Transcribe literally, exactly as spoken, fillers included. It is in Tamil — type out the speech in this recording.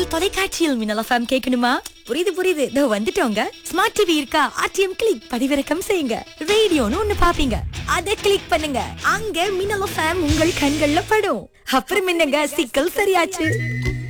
உங்கள் தொலைக்காட்சியில் மின்னல் எஃப்எம் கேட்கணுமா? புரியுது புரியுது, இதோ வந்துட்டோங்க. ஸ்மார்ட் டிவி இருக்கா? ஆர்டிஎம் கிளிக் பதிவிறக்கம் செய்யுங்க. ரேடியோன்னு ஒண்ணு பாப்பீங்க, அதை கிளிக் பண்ணுங்க. அங்க மின்னல் எஃப்எம் உங்கள் கண்கள்ல படும். அப்புறம் என்னங்க, சிக்கல் சரியாச்சு.